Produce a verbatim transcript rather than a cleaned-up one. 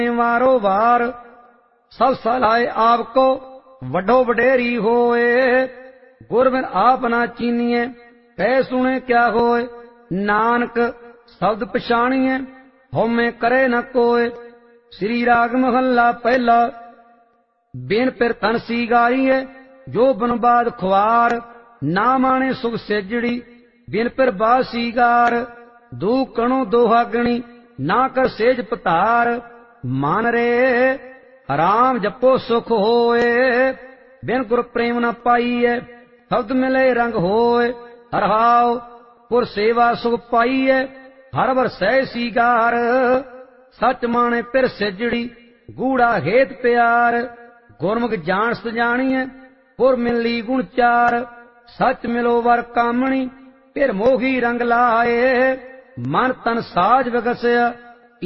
वारो वार सब सलाए आपको वडो वडेरी होए। गुरबिन आप ना चीनिए कह सुने क्या होए। नानक शब्द पछाणिए होमे करे न कोय। श्री राग महला पहला। बिन पिर तन सी गाईए जो बनबाद खुआर। ना माने सुख सेजड़ी बिन पिर बाद सीगार। दू कणो दोहागणी ना कर सेज पतार। मान रे राम जपो सुख होए। बिन गुर प्रेम न पाईए शब्द मिले रंग होए। हरहाओ पुर सेवा सुख पाईए हर वर सह सीगार। सच माने पिर सेजड़ी गूढ़ा हेत प्यार। गुरमुख जान सजाणीए पुर मिली गुण चार। सच मिलो वर कामणी फिर मोही रंग लाए। मन तन साज विगसया